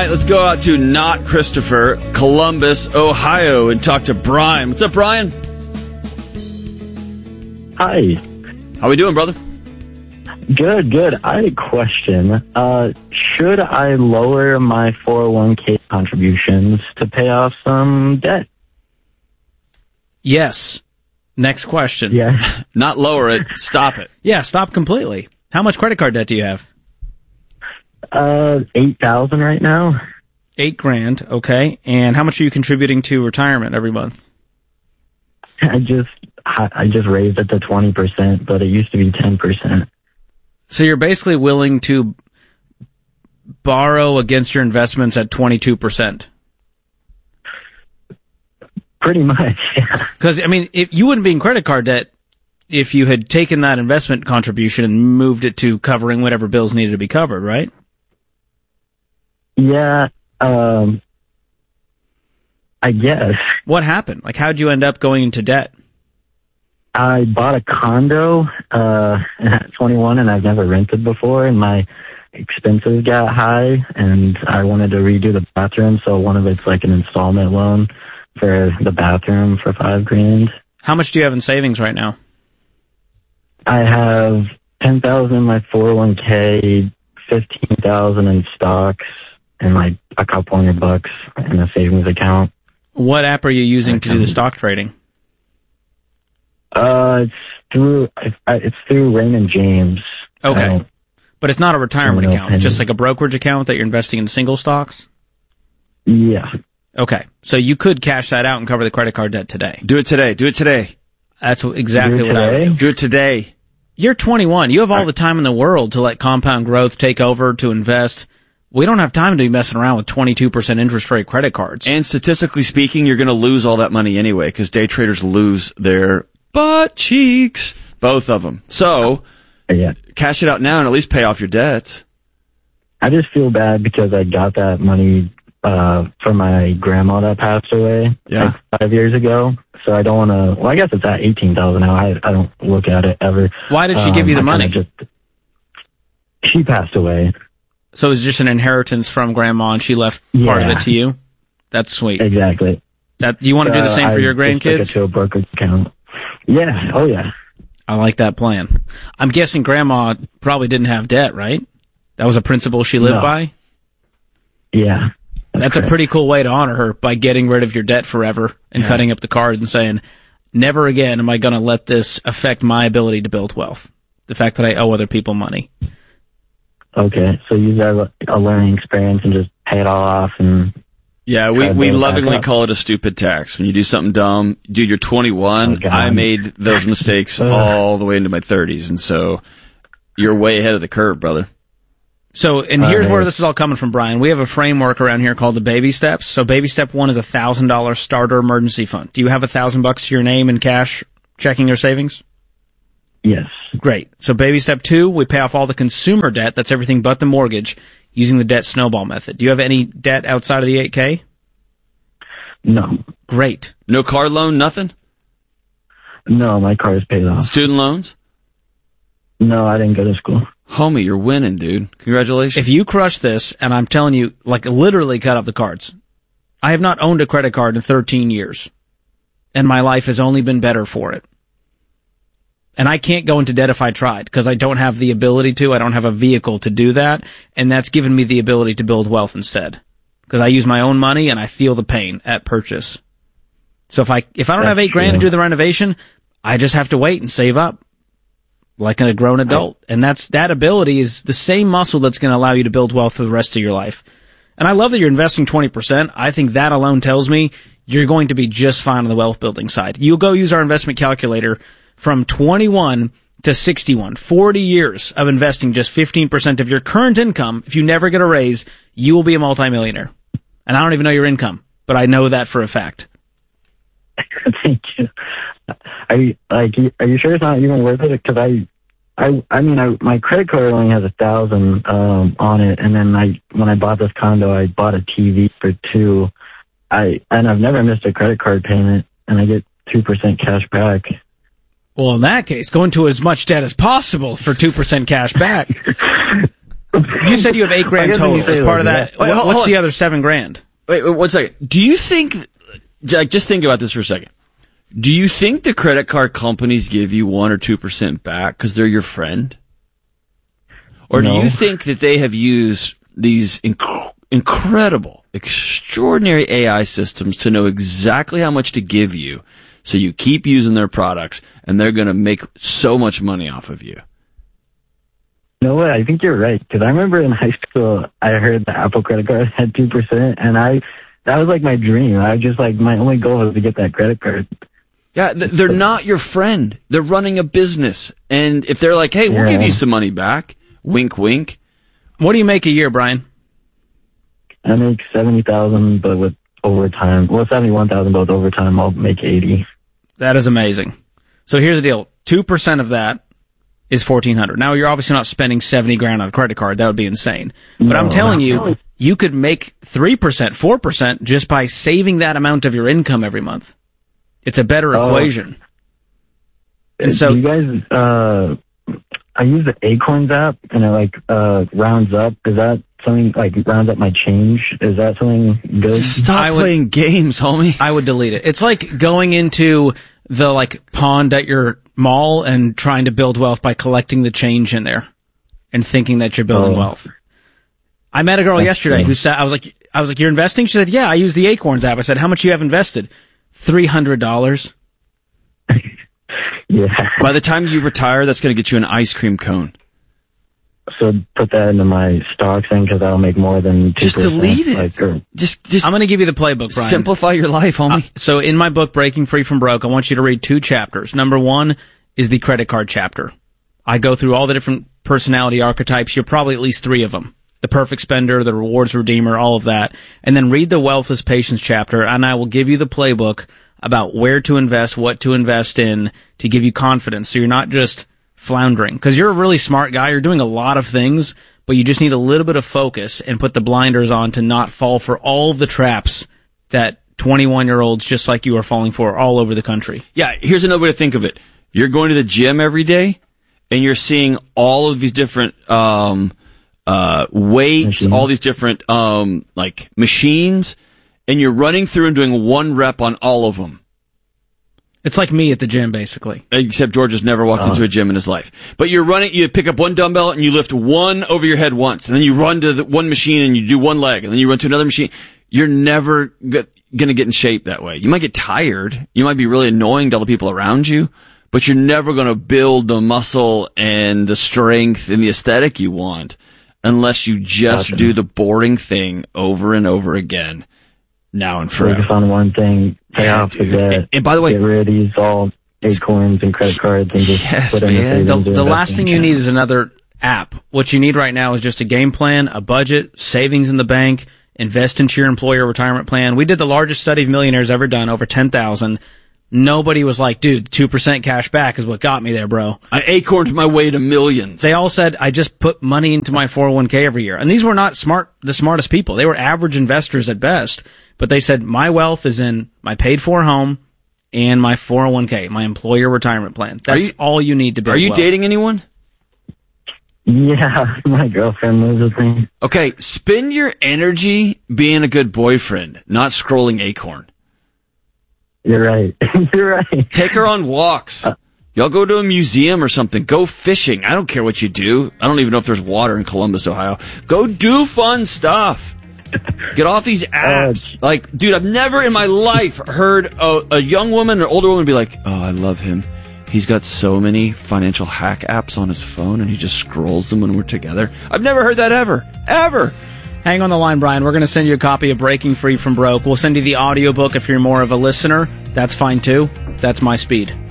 right, let's go out to not Christopher, Columbus, Ohio, and talk to Brian. What's up, Brian? Hi. How we doing, brother? Good. I had a question. Should I lower my 401k contributions to pay off some debt? Yes. Next question. Yeah. Not lower it, stop it. Yeah, stop completely. How much credit card debt do you have? 8,000 right now. $8,000, okay. And how much are you contributing to retirement every month? I just raised it to 20%, but it used to be 10%. So you're basically willing to borrow against your investments at 22%. Pretty much, yeah. Because, I mean, if you wouldn't be in credit card debt if you had taken that investment contribution and moved it to covering whatever bills needed to be covered, right? Yeah, I guess. What happened? Like, how'd you end up going into debt? I bought a condo at 21, and I've never rented before, and my expenses got high, and I wanted to redo the bathroom, so one of it's like an installment loan for the bathroom for $5,000. How much do you have in savings right now? I have 10,000 in my 401k, 15,000 in stocks, and like a couple $100 in a savings account. What app are you using to do the stock trading? It's through Raymond James. Okay. But it's not a retirement account. It's just like a brokerage account that you're investing in single stocks? Yeah. Okay. So you could cash that out and cover the credit card debt today. Do it today. That's exactly what I would do. Do it today. You're 21. You have all the time in the world to let compound growth take over, to invest. We don't have time to be messing around with 22% interest rate credit cards. And statistically speaking, you're going to lose all that money anyway, because day traders lose their butt cheeks. Both of them. So, yeah. Cash it out now and at least pay off your debts. I just feel bad because I got that money for my grandma that passed away like 5 years ago. So I don't want to. Well, I guess it's at 18,000 now. I don't look at it ever. Why did she give you the money? She passed away. So it was just an inheritance from grandma, and she left part of it to you. That's sweet. Exactly. Do you want to do the same for your grandkids? Just took it to a brokerage account. Yeah. Oh yeah. I like that plan. I'm guessing grandma probably didn't have debt, right? That was a principle she lived by? Yeah. That's a pretty cool way to honor her, by getting rid of your debt forever and cutting up the cards and saying, never again am I going to let this affect my ability to build wealth. The fact that I owe other people money. Okay. So use that a learning experience and just pay it all off. And yeah, we lovingly call it a stupid tax. When you do something dumb, dude, you're 21. I made those mistakes all the way into my 30s, and so you're way ahead of the curve, brother. So, and here's where this is all coming from, Brian. We have a framework around here called the baby steps. So baby step 1 is $1,000 starter emergency fund. Do you have $1,000 to your name in cash, checking, or savings? Yes. Great. So baby step 2, we pay off all the consumer debt. That's everything but the mortgage, using the debt snowball method. Do you have any debt outside of the $8,000? No. Great. No car loan, nothing? No, my car is paid off. Student loans? No, I didn't go to school. Homie, you're winning, dude. Congratulations. If you crush this, and I'm telling you, like, literally cut up the cards. I have not owned a credit card in 13 years, and my life has only been better for it. And I can't go into debt if I tried, because I don't have the ability to. I don't have a vehicle to do that, and that's given me the ability to build wealth instead. Because I use my own money, and I feel the pain at purchase. So if I don't have $8,000 to do the renovation, I just have to wait and save up, like a grown adult. And that ability is the same muscle that's going to allow you to build wealth for the rest of your life. And I love that you're investing 20%. I think that alone tells me you're going to be just fine on the wealth building side. You'll go use our investment calculator from 21 to 61, 40 years of investing just 15% of your current income. If you never get a raise, you will be a multimillionaire. And I don't even know your income, but I know that for a fact. Thank you. Are you sure it's not even worth it? Because my credit card only has 1,000 on it, and then when I bought this condo, I bought a TV for $2,000. And I've never missed a credit card payment, and I get 2% cash back. Well, in that case, go into as much debt as possible for 2% cash back. You said you have $8,000 total. As part of that, what's the other $7,000? Wait, 1 second. Do you think, just think about this for a second. Do you think the credit card companies give you 1 or 2% back because they're your friend? Or do you think that they have used these incredible, extraordinary AI systems to know exactly how much to give you, so you keep using their products, and they're going to make so much money off of you? You know what? I think you're right, because I remember in high school I heard the Apple credit card had 2%, and that was like my dream. I just like, my only goal was to get that credit card. Yeah, they're not your friend. They're running a business, and if they're like, "Hey, we'll give you some money back," wink, wink. What do you make a year, Brian? I make $70,000, but with overtime. Well, $71,000, but with overtime, I'll make $80,000. That is amazing. So here's the deal: 2% of that is $1,400. Now you're obviously not spending $70,000 on a credit card. That would be insane. But I'm telling you, you could make 3%, 4% just by saving that amount of your income every month. It's a better equation. And so, you guys, I use the Acorns app, and it rounds up. Is that something rounds up my change? Is that something good? Stop playing games, homie. I would delete it. It's like going into the pond at your mall and trying to build wealth by collecting the change in there and thinking that you're building wealth. I met a girl yesterday who said, I was like, "You're investing?" She said, "Yeah, I use the Acorns app." I said, "How much you have invested?" $300. Yeah. By the time you retire, that's going to get you an ice cream cone. So put that into my stocks thing, because I'll make more than 2%. Just delete it. Just I'm going to give you the playbook, Brian. Simplify your life, homie. So in my book, Breaking Free from Broke, I want you to read 2 chapters. Number 1 is the credit card chapter. I go through all the different personality archetypes. You're probably at least 3 of them. The perfect spender, the rewards redeemer, all of that. And then read the Wealthless Patience chapter, and I will give you the playbook about where to invest, what to invest in, to give you confidence, so you're not just floundering. Because you're a really smart guy, you're doing a lot of things, but you just need a little bit of focus and put the blinders on to not fall for all of the traps that 21-year-olds just like you are falling for all over the country. Yeah, here's another way to think of it. You're going to the gym every day, and you're seeing all of these different weights, all these different machines, and you're running through and doing 1 rep on all of them. It's like me at the gym, basically. Except George has never walked into a gym in his life. But you're running, you pick up 1 dumbbell and you lift 1 over your head once, and then you run to the 1 machine and you do 1 leg, and then you run to another machine. You're never going to get in shape that way. You might get tired. You might be really annoying to all the people around you, but you're never going to build the muscle and the strength and the aesthetic you want unless you just do the boring thing over and over again. Now and forever. Focus on one thing, pay off the debt. And by the way, get rid of these all Acorns and credit cards and just put in the last thing you need is another app. What you need right now is just a game plan, a budget, savings in the bank, invest into your employer retirement plan. We did the largest study of millionaires ever done, over 10,000. Nobody was like, "Dude, 2% cash back is what got me there, bro." I acorned my way to millions. They all said, "I just put money into my 401k every year." And these were not the smartest people. They were average investors at best. But they said, "My wealth is in my paid-for home and my 401k, my employer retirement plan." That's all you need to build wealth. Are you wealth. dating anyone? Yeah, my girlfriend lives with me. Okay, spend your energy being a good boyfriend, not scrolling Acorn. You're right. You're right. Take her on walks. Y'all go to a museum or something. Go fishing. I don't care what you do. I don't even know if there's water in Columbus, Ohio. Go do fun stuff. Get off these apps. Dude, I've never in my life heard a young woman or older woman be like, "Oh, I love him. He's got so many financial hack apps on his phone and he just scrolls them when we're together." I've never heard that ever. Ever. Hang on the line, Brian. We're going to send you a copy of Breaking Free from Broke. We'll send you the audiobook if you're more of a listener. That's fine, too. That's my speed.